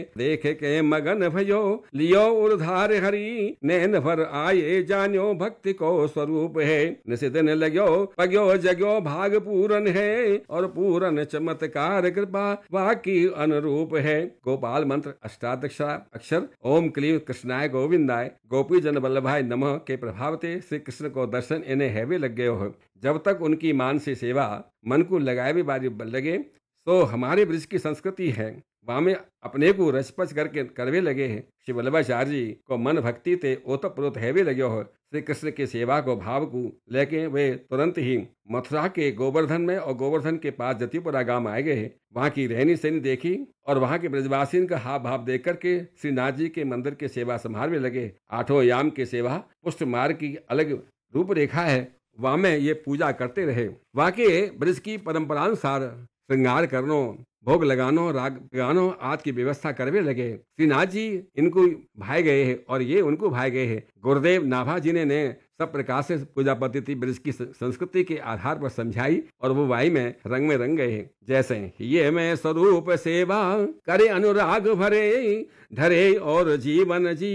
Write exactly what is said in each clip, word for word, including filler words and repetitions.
देखे के मगन भयो लियो उधार हरि, नैन भर आये जान्यो भक्ति को स्वरूप है। निशिदिन लगयो पग्यो जग्यो भाग पूरन है, और पूरन चमत्कार कृपा वाकी अनुरूप है। गोपाल मंत्र अष्टादशा अक्षर ओम क्लीं कृष्णाय गोविंदाय गोपी जन वल्लभाय नमः के प्रभाव से श्री कृष्ण को दर्शन इन्हें हैवे लग गए हो। जब तक उनकी मान से सेवा मन को लगाए भी बारी लगे, तो हमारे ब्रज की संस्कृति है वहां में अपने को रचपच करके करवे लगे हैं। श्री वल्लभाचार्य जी को मन भक्ति ते ओतप्रोत हैवे लगे हो। श्री कृष्ण की सेवा को भाव को लेके वे तुरंत ही मथुरा के गोवर्धन में और गोवर्धन के पास जतिपुरा गांव आए गए। वहां की रहनी सहनी देखी और वहां के ब्रजवासियों का हाव भाव देख करके श्रीनाथ जी के मंदिर की सेवा संभालने लगे। आठों याम की सेवा पुष्ट मार्ग की अलग रूपरेखा है, वहां में ये पूजा करते रहे। वहां के ब्रज की परंपरानुसार श्रृंगार करनो, भोग लगानो, राग गानो आदि की व्यवस्था करने लगे। श्रीनाथ जी इनको भाए गए हैं और ये उनको भाए गए हैं। गुरुदेव नाभा जी ने, ने सब प्रकार से पूजा पद्धति ब्रज की संस्कृति के आधार पर समझाई और वो वाई में रंग में रंग गए हैं। जैसे ये मैं स्वरूप सेवा करे अनुराग भरे, धरे और जीवन जी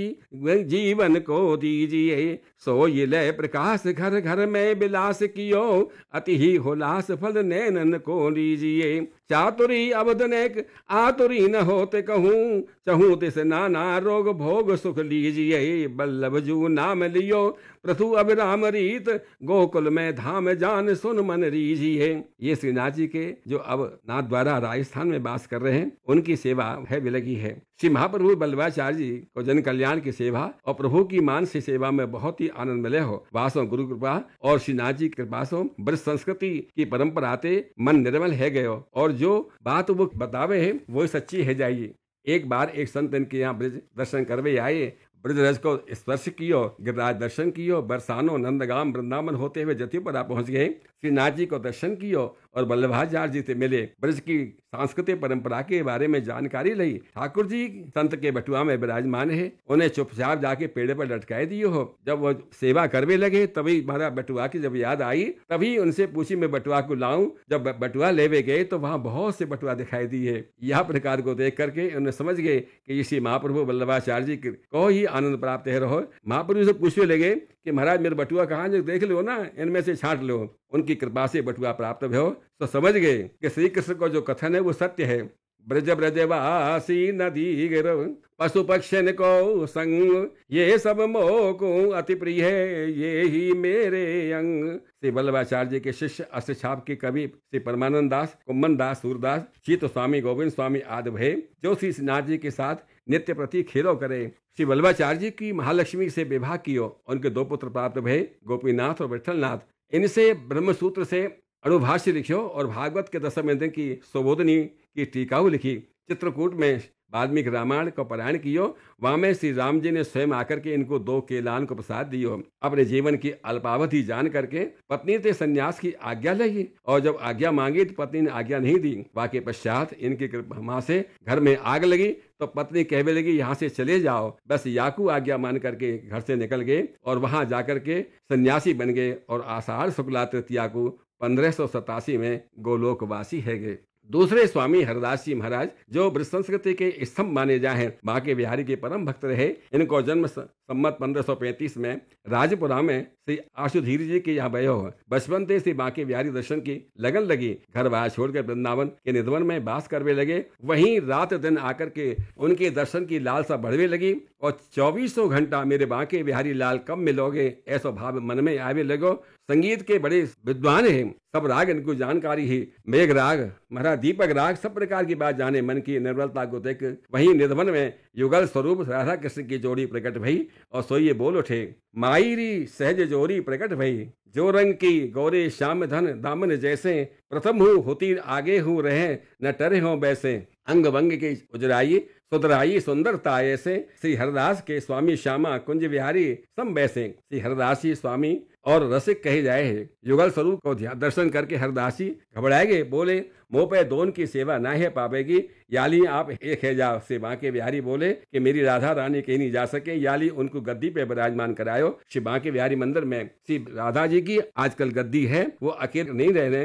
जीवन को दीजिए। सो ये लय प्रकाश घर घर में विलास कियो, अति ही होलास फल नैनन को लीजिए। चातुरी अवदनेक आतुरी न होते कहूँ, चहूँ तिस नाना रोग भोग सुख लीजिए। बल्लभ जू नाम लियो प्रथु अभिराम रीत, गोकुल में धाम जान सुन मन रीजिए। ये श्रीनाथ जी के जो अब नाथ द्वारा राजस्थान में वास कर रहे हैं, उनकी सेवा है विलगी है। श्री महाप्रभु वल्लभाचार्य जी को जन कल्याण की सेवा और प्रभु की मान से सेवा में बहुत ही आनंद मिले हो। वासो गुरु कृपा और श्रीनाथ जी की कृपा से ब्रज संस्कृति की परंपरा आते मन निर्मल है गए और जो बात वो बतावे है वो सच्ची है जाइए। एक बार एक संत इनके यहाँ ब्रज दर्शन करवे आए, ब्रज रज को स्पर्श कियो, गिरिराज दर्शन कियो, बरसानो नंदगाम वृंदावन होते हुए जतिपुरा पहुंच गए। श्रीनाथ जी को दर्शन कियो और वल्लभाचार्य जी से मिले। ब्रज की सांस्कृतिक परंपरा के बारे में जानकारी ली। ठाकुर जी संत के बटुआ में विराजमान है, उन्हें चुपचाप जाके पेड़ पर लटकाए दियो हो। जब वो सेवा करवे लगे तभी हमारा बटुआ की जब याद आई, तभी उनसे पूछी मैं बटुआ को लाऊं। जब बटुआ लेवे गए तो वहां बहुत से बटुआ दिखाई दिए। यह प्रकार को देख करके उन्हें समझ गए कि इसी महाप्रभु वल्लभाचार्य जी को ही आनंद प्राप्त है रहो। महाप्रभु से पूछने लगे कि महाराज मेरा बटुआ कहाँ, जो देख लो ना, इनमें से छांट लो। उनकी कृपा से बटुआ प्राप्त हो तो समझ गए कि श्री कृष्ण को जो कथन है वो सत्य है। ब्रज ब्रजवासी नदी गिर पशु पक्षन को संग, ये सब मोह को अति प्रिय है, ये ही मेरे अंग। श्री वल्लभाचार्य जी के शिष्य अष्टछाप के कवि श्री परमानंद दास, कुम्मन दास, सूरदास, शीत स्वामी, गोविंद स्वामी आदि भय जो श्री श्रीनाथ जी के साथ नित्य प्रति खेलो करे। श्री वल्लभाचार्य जी की महालक्ष्मी से विवाह कियो। उनके दो पुत्र प्राप्त भय, गोपीनाथ और विठलनाथ। इनसे ब्रह्मसूत्र से अणुभाष्य लिखियो और भागवत के दशम अध्याय की सुबोधनी की टीकाओं लिखी। चित्रकूट में वाल्मीकि रामायण को पारायण कियो। वहां में श्री राम जी ने स्वयं आकर के इनको दो केलान को प्रसाद दियो। अपने जीवन की अल्पावधि जान करके पत्नी से संन्यास की आज्ञा लगी और जब आज्ञा मांगी तो पत्नी ने आज्ञा नहीं दी। वाके पश्चात इनकी कृपा से घर में आग लगी तो पत्नी कहने लगी यहाँ से चले जाओ। बस याकू आज्ञा मान करके घर से निकल गए और वहां जाकर के सन्यासी बन गए और आषाढ़ शुक्ला तृतीया को पंद्रह सौ सतासी में गोलोकवासी है गए। दूसरे स्वामी हरदास जी महाराज जो ब्रज संस्कृति के स्तंभ माने जाए हैं, बांके बिहारी के परम भक्त रहे। इनको जन्म सम्मत पंद्रह सौ पैंतीस में राजपुरा में श्री आशुधीर जी के यहाँ भयो है। बचपन से श्री बांके बिहारी दर्शन की लगन लगी। घर बार छोड़कर वृंदावन के निधवन में बास करवे लगे। वहीं रात दिन आकर के उनके दर्शन की लालसा बढ़वे लगी और चौबीसों घंटा मेरे बांके बिहारी लाल कब मिलोगे ऐसा भाव मन में आवे लगो। संगीत के बड़े विद्वान हैं, सब राग इनको जानकारी ही। मेघ राग, महाराज दीपक राग, सब प्रकार की बात जाने। मन की निर्मलता को देख वहीं निधवन में युगल स्वरूप राधा कृष्ण की जोड़ी प्रकट भई और सोइए बोल उठे। मायरी सहज जोड़ी प्रकट भई, जो रंग की गौरे श्याम धन दामन जैसे। प्रथम हूँ होती आगे हूँ रहे, न टरे हों बैसे। अंग वंग की उजराई सुधराई सुंदरता ऐसे। श्री हरदास के स्वामी श्यामा कुंज बिहारी सम बैसे। श्री हरदासी स्वामी और रसिक कहे जाए है। युगल स्वरूप को दर्शन करके हरदासी घबराए गए, बोले मोह पे दोन की सेवा ना है पावेगी। याली आप एक है जाओ। से बांके बिहारी बोले कि मेरी राधा रानी कहीं नहीं जा सके। याली उनको गद्दी पे विराजमान करायो। श्री बांके बिहारी मंदिर में श्री राधा जी की आजकल गद्दी है, वो अकेले नहीं रह रहे।